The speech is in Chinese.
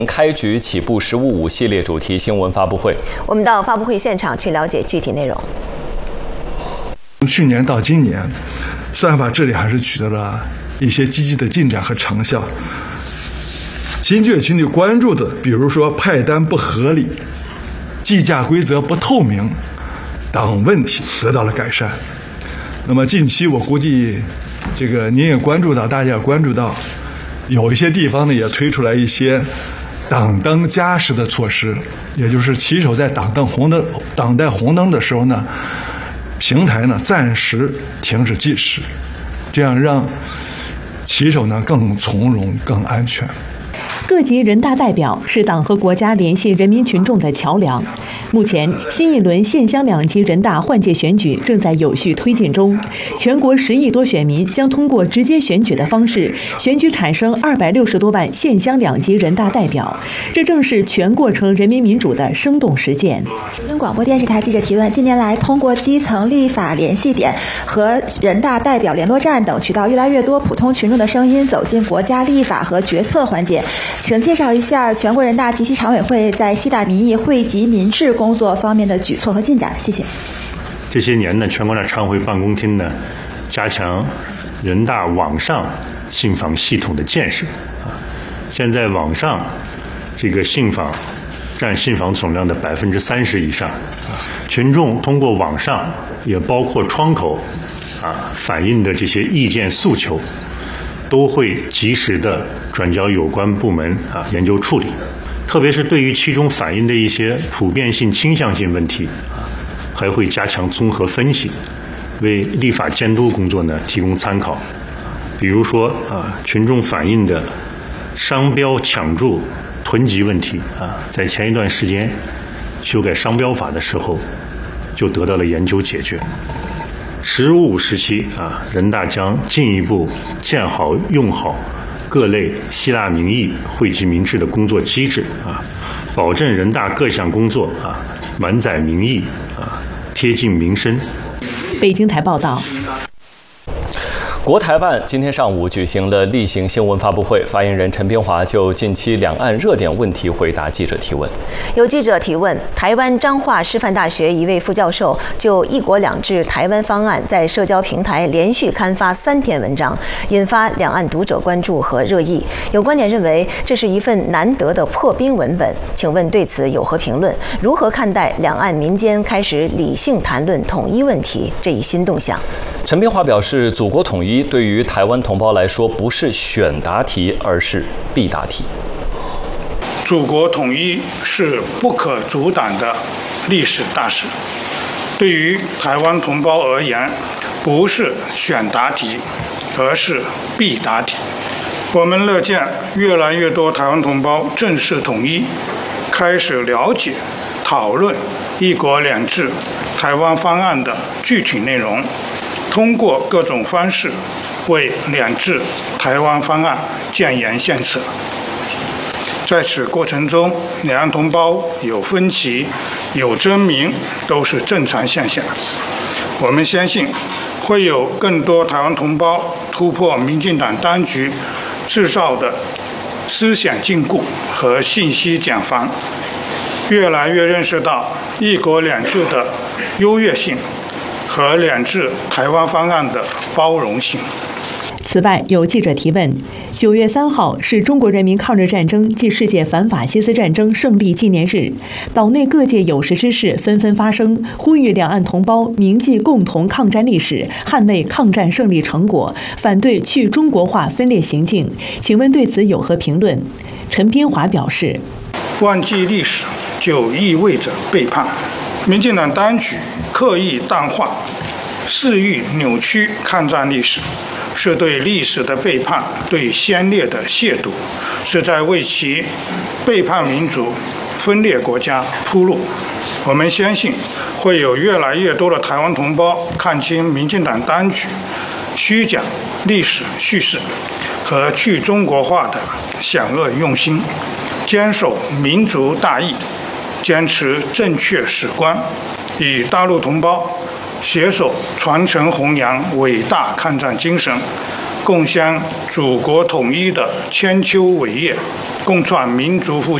开局起步“15.5”系列主题新闻发布会， 我们到发布会现场去了解具体内容。 从去年到今年，算法治理还是取得了一些积极的进展和成效。新就业群体关注的，比如说派单不合理、计价规则不透明等问题得到了改善。那么近期我估计，您也关注到，大家也关注到，有一些地方呢也推出来一些等灯加时的措施，也就是骑手在等待红灯的时候呢，平台呢暂时停止计时，这样让骑手呢更从容、更安全。 各级人大代表是党和国家联系人民群众的桥梁。目前，新一轮县乡两级人大换届选举正在有序推进中。全国10亿多选民将通过直接选举的方式，选举产生260多万县乡两级人大代表。这正是全过程人民民主的生动实践。 北京广播电视台记者提问：近年来，通过基层立法联系点和人大代表联络站等渠道，越来越多普通群众的声音走进国家立法和决策环节。请介绍一下全国人大及其常委会在西大民意、惠及民智工作方面的举措和进展。谢谢。 这些年呢，全国人大常委会办公厅呢，加强人大网上信访系统的建设。现在网上信访占信访总量的30%以上。群众通过网上，也包括窗口反映的这些意见诉求，都会及时的转交有关部门研究处理，特别是对于其中反映的一些普遍性、倾向性问题，还会加强综合分析，为立法监督工作呢提供参考。比如说群众反映的商标抢注、囤积问题在前一段时间修改商标法的时候就得到了研究解决。“15.5”时期人大将进一步建好用好各类希腊民意、惠及民智的工作机制保证人大各项工作满载民意贴近民生。 北京台报道。 国台办今天上午举行了例行新闻发布会，发言人陈斌华就近期两岸热点问题回答记者提问。 有记者提问，台湾彰化师范大学一位副教授就"一国两制"台湾方案在社交平台连续刊发3篇文章，引发两岸读者关注和热议。有观点认为这是一份难得的破冰文本，请问对此有何评论？如何看待两岸民间开始理性谈论统一问题这一新动向？ 陈斌华表示，祖国统一对于台湾同胞来说不是选答题，而是必答题。 祖国统一是不可阻挡的历史大事，对于台湾同胞而言，不是选答题，而是必答题。我们乐见越来越多台湾同胞正视统一，开始了解、讨论"一国两制"台湾方案的具体内容，通过各种方式为两制台湾方案建言献策。在此过程中，两岸同胞有分歧、有争鸣，都是正常现象。我们相信，会有更多台湾同胞突破民进党当局制造的思想禁锢和信息茧房，越来越认识到"一国两制"的优越性和两制台湾方案的包容性。 此外，有记者提问：9月3号是中国人民抗日战争暨世界反法西斯战争胜利纪念日，岛内各界有识之士纷纷发声，呼吁两岸同胞铭记共同抗战历史，捍卫抗战胜利成果，反对去中国化分裂行径。请问对此有何评论？陈斌华表示： 忘记历史就意味着背叛，民进党当局刻意淡化、肆意扭曲抗战历史，是对历史的背叛，对先烈的亵渎，是在为其背叛民族、分裂国家铺路。我们相信，会有越来越多的台湾同胞看清民进党当局虚假历史叙事和去中国化的险恶用心，坚守民族大义，坚持正确史观，与大陆同胞携手传承弘扬伟大抗战精神， 共襄祖国统一的千秋伟业，共创民族复兴